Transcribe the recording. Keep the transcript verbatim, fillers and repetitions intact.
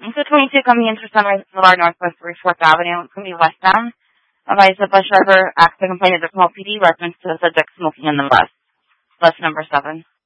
So twenty-two coming into Sunrise Boulevard, Northwest forty-fourth Avenue. It's going to be westbound. Advise the bus driver acts to complain of the small P D reference to the subject smoking in the bus. Bus number seven.